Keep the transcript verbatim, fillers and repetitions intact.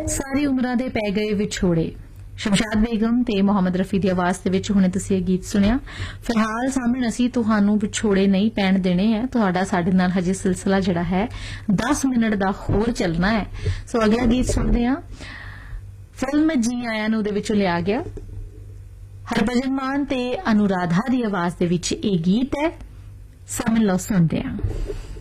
सारी उमरां दे पै गए विछोड़े। शमशाद बेगम ते मोहम्मद रफी दी आवाज दे विच हुणे तुसीं ये गीत सुनिया। फिलहाल सामने असीं तुहानूं विछोड़े नहीं पैण देने है, तुहाडा साडे नाल हजे सिलसिला जिहड़ा है दस मिनट दा होर चलना है। सो अगला गीत सुनदे हां। फिल्म जी आया नूं दे विचों लिया गया। हरभजन मान ते अनुराधा दी आवाज दे विच ये गीत है। सामने लो सुनदे हां।